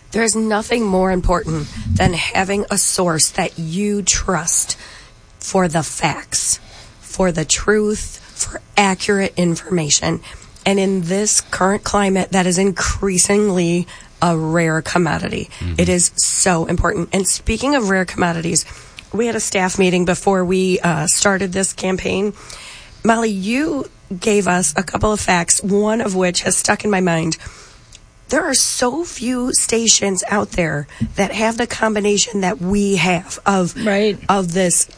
There's nothing more important than having a source that you trust for the facts, for the truth, for accurate information. And in this current climate, that is increasingly a rare commodity. Mm-hmm. It is so important. And speaking of rare commodities, we had a staff meeting before we started this campaign. Molly, you gave us a couple of facts, one of which has stuck in my mind. There are so few stations out there that have the combination that we have of this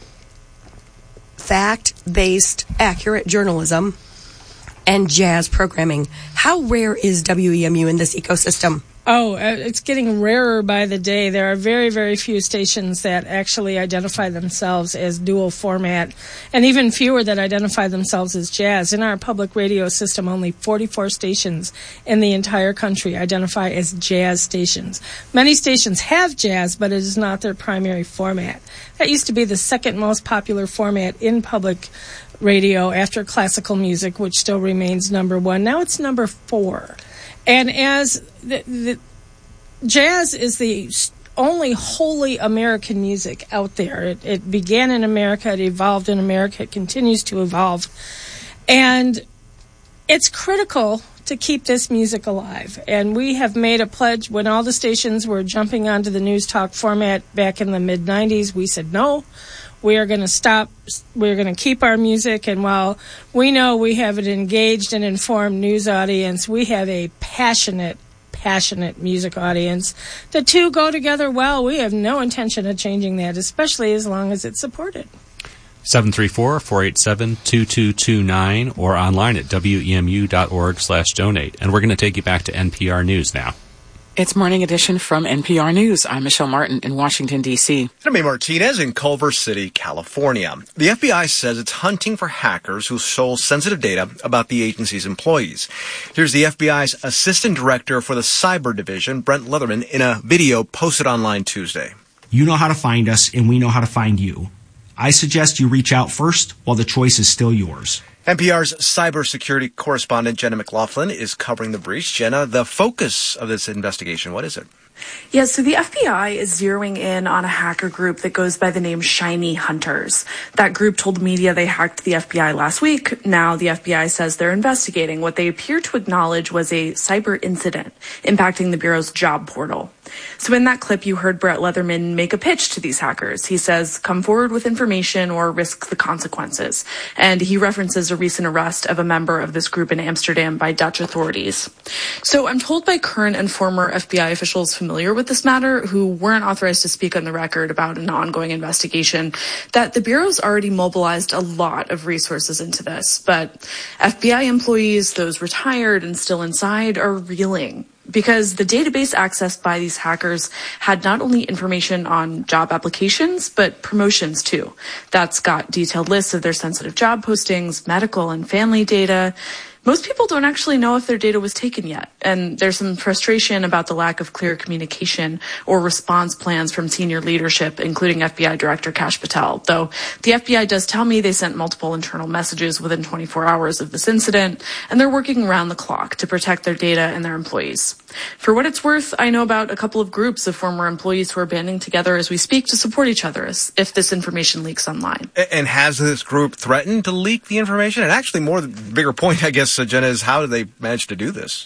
fact-based, accurate journalism and jazz programming. How rare is WEMU in this ecosystem? Oh, it's getting rarer by the day. There are very, very few stations that actually identify themselves as dual format, and even fewer that identify themselves as jazz. In our public radio system, only 44 stations in the entire country identify as jazz stations. Many stations have jazz, but it is not their primary format. That used to be the second most popular format in public radio after classical music, which still remains number one. Now it's number 4. And as the jazz is the only wholly American music out there. It began in America, it evolved in America, it continues to evolve. And it's critical to keep this music alive. And we have made a pledge when all the stations were jumping onto the news talk format back in the mid-90s. We said, no, we are going to stop. We're going to keep our music. And while we know we have an engaged and informed news audience, we have a passionate music audience. The two go together well. We have no intention of changing that, especially as long as it's supported. 734-487-2229 or online at wemu.org/donate. And we're going to take you back to NPR News now. It's Morning Edition from NPR News. I'm Michelle Martin in Washington, D.C. I'm Amy Martinez in Culver City, California. The FBI says it's hunting for hackers who stole sensitive data about the agency's employees. Here's the FBI's Assistant Director for the Cyber Division, Brent Leatherman, in a video posted online Tuesday. You know how to find us, and we know how to find you. I suggest you reach out first while the choice is still yours. NPR's cybersecurity correspondent Jenna McLaughlin is covering the breach. Jenna, the focus of this investigation, what is it? Yeah, so the FBI is zeroing in on a hacker group that goes by the name Shiny Hunters. That group told media they hacked the FBI last week. Now the FBI says they're investigating what they appear to acknowledge was a cyber incident impacting the Bureau's job portal. So in that clip, you heard Brett Leatherman make a pitch to these hackers. He says, come forward with information or risk the consequences. And he references a recent arrest of a member of this group in Amsterdam by Dutch authorities. So I'm told by current and former FBI officials familiar with this matter who weren't authorized to speak on the record about an ongoing investigation that the Bureau's already mobilized a lot of resources into this. But FBI employees, those retired and still inside, are reeling. Because the database accessed by these hackers had not only information on job applications, but promotions too. That's got detailed lists of their sensitive job postings, medical and family data. Most people don't actually know if their data was taken yet, and there's some frustration about the lack of clear communication or response plans from senior leadership, including FBI Director Kash Patel, though the FBI does tell me they sent multiple internal messages within 24 hours of this incident, and they're working around the clock to protect their data and their employees. For what it's worth, I know about a couple of groups of former employees who are banding together as we speak to support each other if this information leaks online. And has this group threatened to leak the information? And actually, more the bigger point, I guess, Jenna, is how did they manage to do this?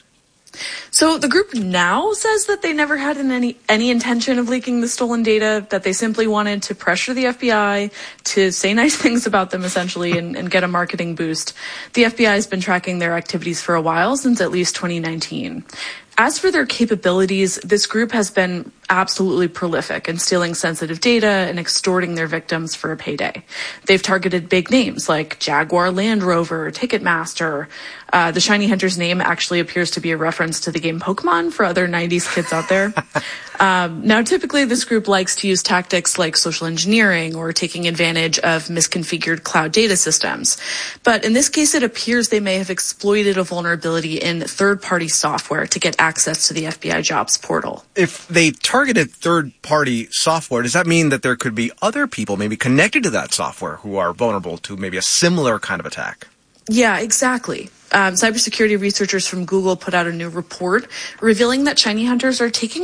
So the group now says that they never had any intention of leaking the stolen data, that they simply wanted to pressure the FBI to say nice things about them, essentially, and get a marketing boost. The FBI has been tracking their activities for a while, since at least 2019. As for their capabilities, this group has been absolutely prolific in stealing sensitive data and extorting their victims for a payday. They've targeted big names like Jaguar Land Rover, Ticketmaster. The Shiny Hunters name actually appears to be a reference to the game Pokemon for other 90s kids out there. Now, typically, this group likes to use tactics like social engineering or taking advantage of misconfigured cloud data systems. But in this case, it appears they may have exploited a vulnerability in third-party software to get access to the FBI jobs portal. If they targeted third-party software, does that mean that there could be other people maybe connected to that software who are vulnerable to maybe a similar kind of attack? Yeah, exactly. Cybersecurity researchers from Google put out a new report revealing that Shiny Hunters are taking